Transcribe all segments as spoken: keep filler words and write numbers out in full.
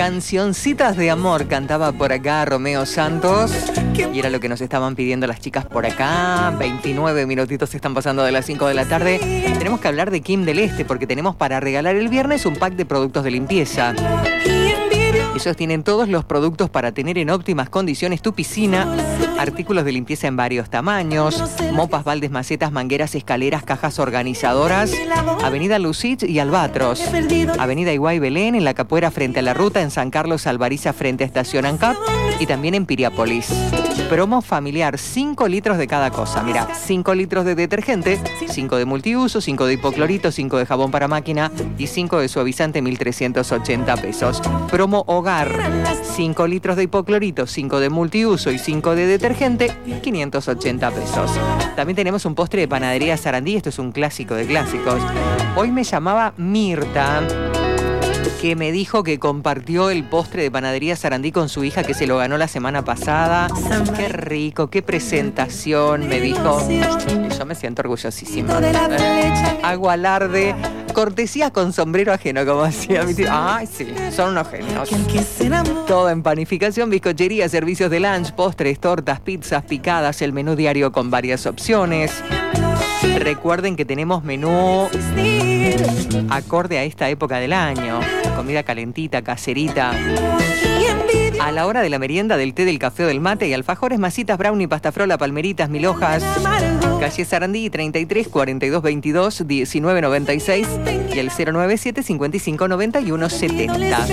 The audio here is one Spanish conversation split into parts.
Cancioncitas de amor cantaba por acá Romeo Santos. Y era lo que nos estaban pidiendo las chicas por acá. veintinueve minutitos se están pasando de las cinco de la tarde. Tenemos que hablar de Kim del Este porque tenemos para regalar el viernes un pack de productos de limpieza. Ellos tienen todos los productos para tener en óptimas condiciones tu piscina, artículos de limpieza en varios tamaños, mopas, baldes, macetas, mangueras, escaleras, cajas organizadoras. Avenida Lucich y Albatros, Avenida Iguay Belén, en La Capuera frente a la ruta, en San Carlos Alvariza frente a Estación ANCAP y también en Piriápolis. Promo familiar, cinco litros de cada cosa. Mira, cinco litros de detergente, cinco de multiuso, cinco de hipoclorito, cinco de jabón para máquina y cinco de suavizante, mil trescientos ochenta pesos. Promo hogar, cinco litros de hipoclorito, cinco de multiuso y cinco de detergente, quinientos ochenta pesos. También tenemos un postre de panadería Sarandí, esto es un clásico de clásicos. Hoy me llamaba Mirta, que me dijo que compartió el postre de panadería Sarandí con su hija que se lo ganó la semana pasada. Qué rico, qué presentación, me dijo. Y yo me siento orgullosísima. Hago alarde, cortesía con sombrero ajeno, como decía mi tío. Ay, sí, son unos genios. Todo en panificación, bizcochería, servicios de lunch, postres, tortas, pizzas, picadas, el menú diario con varias opciones. Recuerden que tenemos menú acorde a esta época del año. Comida calentita, caserita. A la hora de la merienda, del té, del café o del mate, y alfajores, masitas, brownie, pastafrola, palmeritas, mil hojas. Calle Sarandí, treinta y tres, cuarenta y dos, veintidós, diecinueve, noventa y seis y el cero nueve siete, cincuenta y cinco, noventa y uno, setenta.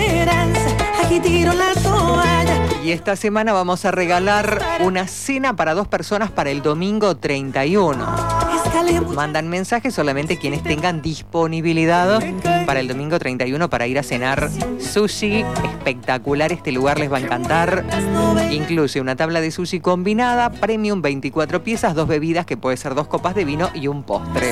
Y esta semana vamos a regalar una cena para dos personas para el domingo treinta y uno. Mandan mensajes solamente quienes tengan disponibilidad para el domingo treinta y uno para ir a cenar sushi. Espectacular, este lugar les va a encantar. Incluye una tabla de sushi combinada, premium, veinticuatro piezas, dos bebidas que puede ser dos copas de vino y un postre.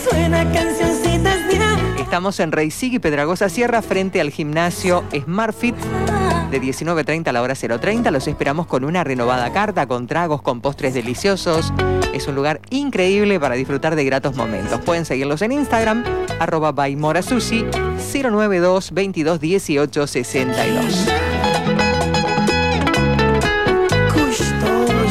Estamos en Reisig y Pedragosa Sierra frente al gimnasio SmartFit. De diecinueve treinta a la hora cero treinta. Los esperamos con una renovada carta, con tragos, con postres deliciosos. Es un lugar increíble para disfrutar de gratos momentos. Pueden seguirlos en Instagram, arroba baimorasushi, cero nueve dos, veintidós, dieciocho, sesenta y dos.